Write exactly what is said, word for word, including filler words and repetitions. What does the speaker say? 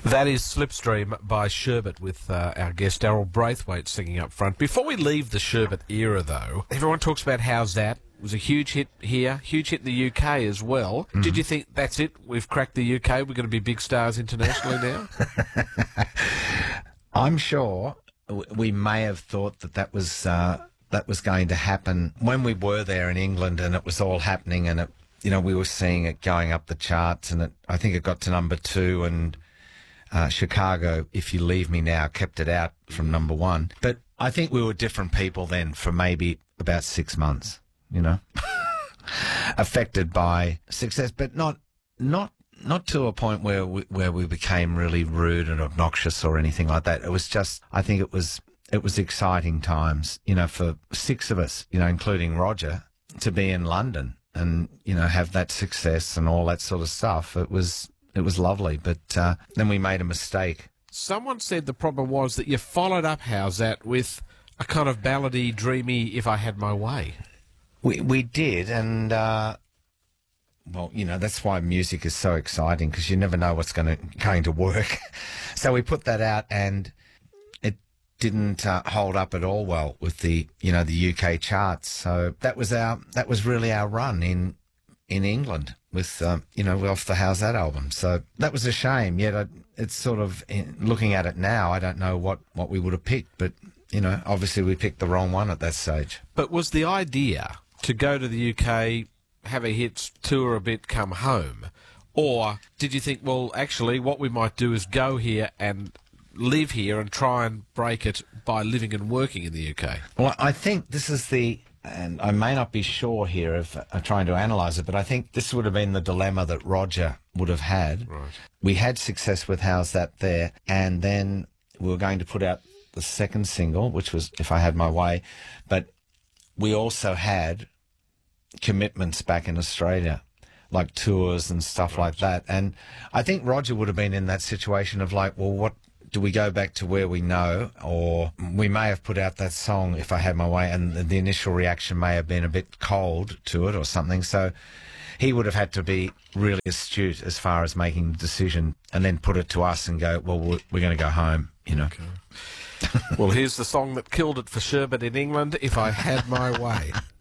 That is Slipstream by Sherbet with uh, our guest Daryl Braithwaite singing up front. Before we leave the Sherbet era, though, everyone talks about How's That? It was a huge hit here, huge hit in the U K as well. Mm. Did you think that's it? We've cracked the U K. We're going to be big stars internationally now? I'm sure we may have thought that that was uh, that was going to happen when we were there in England, and it was all happening, and it, you know, we were seeing it going up the charts, and it, I think it got to number two, and uh, Chicago, If You Leave Me Now, kept it out from number one. But I think we were different people then for maybe about six months, you know, affected by success, but not not not to a point where we, where we became really rude and obnoxious or anything like that. It was just, I think it was it was exciting times, you know, for six of us, you know, including Roger, to be in London and, you know, have that success and all that sort of stuff. It was it was lovely, but uh, then we made a mistake. Someone said the problem was that you followed up How's That with a kind of ballady, dreamy If I Had My Way. We we did, and uh, well, you know, that's why music is so exciting, because you never know what's going to going to work. So we put that out, and it didn't uh, hold up at all well with the you know the U K charts. So that was our that was really our run in in England with um, you know off the How's That album. So that was a shame. Yet I, it's sort of in, looking at it now, I don't know what what we would have picked, but you know, obviously we picked the wrong one at that stage. But was the idea to go to the U K, have a hit, tour a bit, come home? Or did you think, well, actually, what we might do is go here and live here and try and break it by living and working in the U K? Well, I think this is the, and I may not be sure here of uh, trying to analyse it, but I think this would have been the dilemma that Roger would have had. Right. We had success with How's That there, and then we were going to put out the second single, which was If I Had My Way, but we also had commitments back in Australia, like tours and stuff right. like that. And I think Roger would have been in that situation of like, well, what do we go back to where we know? Or we may have put out that song, If I Had My Way, and the initial reaction may have been a bit cold to it or something. So he would have had to be really astute as far as making the decision and then put it to us and go, well, we're, we're going to go home, you know. Okay. Well, here's the song that killed it for Sherbet in England, If I Had My Way.